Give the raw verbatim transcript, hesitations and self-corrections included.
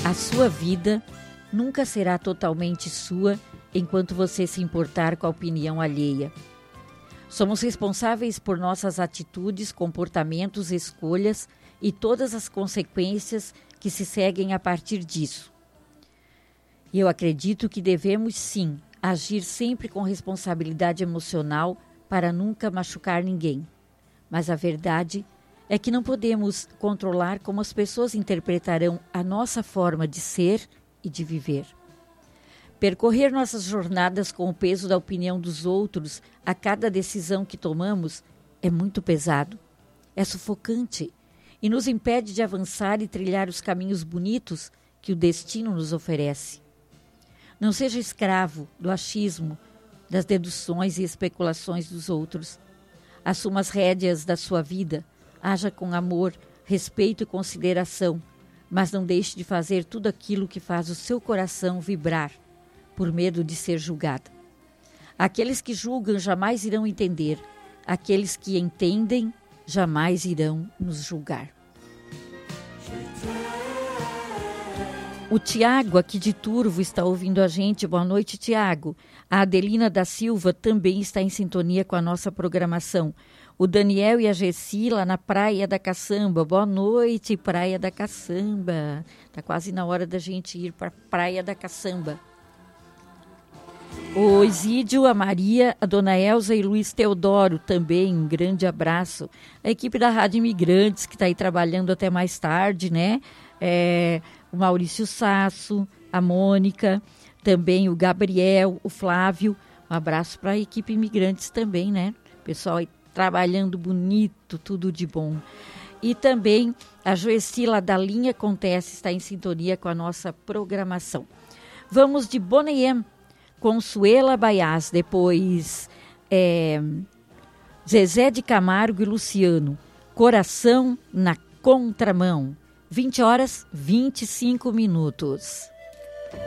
A sua vida nunca será totalmente sua enquanto você se importar com a opinião alheia. Somos responsáveis por nossas atitudes, comportamentos, escolhas e todas as consequências que se seguem a partir disso. E eu acredito que devemos, sim, agir sempre com responsabilidade emocional para nunca machucar ninguém. Mas a verdade é que não podemos controlar como as pessoas interpretarão a nossa forma de ser e de viver. Percorrer nossas jornadas com o peso da opinião dos outros a cada decisão que tomamos é muito pesado, é sufocante e nos impede de avançar e trilhar os caminhos bonitos que o destino nos oferece. Não seja escravo do achismo, das deduções e especulações dos outros. Assuma as rédeas da sua vida, haja com amor, respeito e consideração, mas não deixe de fazer tudo aquilo que faz o seu coração vibrar, por medo de ser julgada. Aqueles que julgam jamais irão entender, aqueles que entendem jamais irão nos julgar. O Tiago, aqui de Turvo, está ouvindo a gente. Boa noite, Tiago. A Adelina da Silva também está em sintonia com a nossa programação. O Daniel e a Gessi lá na Praia da Caçamba. Boa noite, Praia da Caçamba. Está quase na hora da gente ir para a Praia da Caçamba. O Isídio, a Maria, a Dona Elza e Luiz Teodoro também, um grande abraço. A equipe da Rádio Imigrantes, que está aí trabalhando até mais tarde, né? É, o Maurício Sasso, a Mônica, também o Gabriel, o Flávio. Um abraço para a equipe Imigrantes também, né? Pessoal aí trabalhando bonito, tudo de bom. E também a Joecila da Linha Acontece está em sintonia com a nossa programação. Vamos de Boneyem, Consuela Baiás, depois é, Zezé de Camargo e Luciano, Coração na Contramão, vinte horas, vinte e cinco minutos.